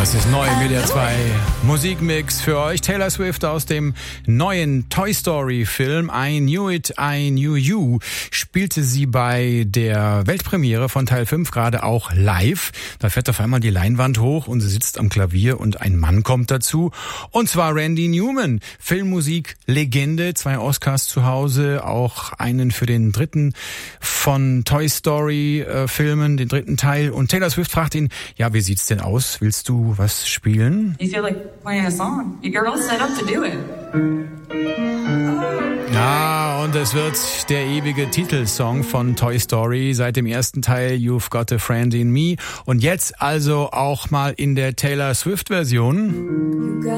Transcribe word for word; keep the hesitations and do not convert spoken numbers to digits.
Das ist neu mit der zwei Musikmix für euch. Taylor Swift aus dem neuen Toy Story Film I Knew It, I Knew You spielte sie bei der Weltpremiere von Teil fünf gerade auch live. Da fährt auf einmal die Leinwand hoch und sie sitzt am Klavier und ein Mann kommt dazu. Und zwar Randy Newman, Filmmusik-Legende, zwei Oscars zu Hause, auch einen für den dritten von Toy Story äh, Filmen, den dritten Teil. Und Taylor Swift fragt ihn, ja, wie sieht's denn aus? Willst du was spielen? You feel like playing a song. You're all set up to do it. Ja, und es wird der ewige Titelsong von Toy Story seit dem ersten Teil You've Got a Friend in Me und jetzt also auch mal in der Taylor Swift Version.